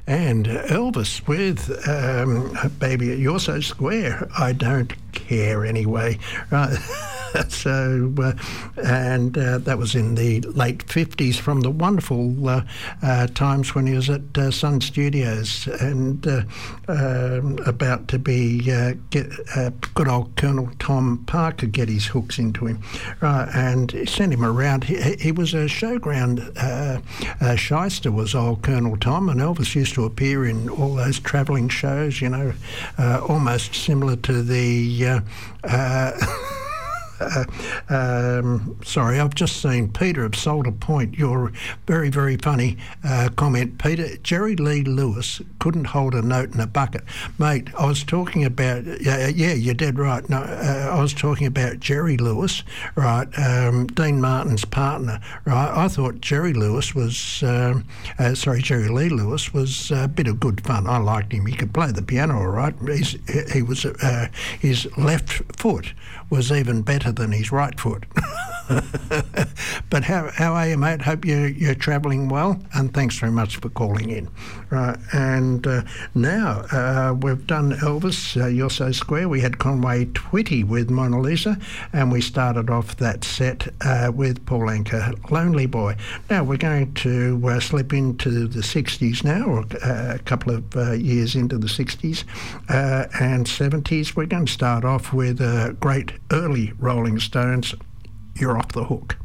and Elvis with Baby You're So Square. I don't care anyway. Right. So, and that was in the late 50s from the wonderful times when he was at Sun Studios and about to be good old Colonel Tom Parker get his hooks into him. And he sent him around. He was a showground shyster, was old Colonel Tom, and Elvis used to appear in all those travelling shows, you know, almost similar to the... sorry, I've just seen Peter of Solder Point. Your very, very funny comment, Peter. Jerry Lee Lewis couldn't hold a note in a bucket. Mate, I was talking about... yeah, you're dead right. No, I was talking about Jerry Lewis, right, Dean Martin's partner, right? I thought Jerry Lee Lewis was a bit of good fun. I liked him. He could play the piano all right. His left foot was even better than his right foot. But how are you, mate? Hope you're travelling well, and thanks very much for calling in. Right, and now we've done Elvis, You're So Square. We had Conway Twitty with Mona Lisa, and we started off that set with Paul Anka, Lonely Boy. Now we're going to slip into the 60s now, or a couple of years into the 60s and 70s. We're going to start off with great early Rolling Stones, You're Off the Hook.